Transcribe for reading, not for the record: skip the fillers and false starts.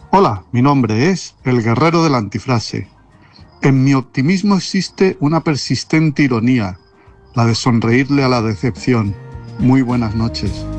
Hola, mi nombre es el guerrero de la antifrase. En mi optimismo existe una persistente ironía, la de sonreírle a la decepción. Muy buenas noches.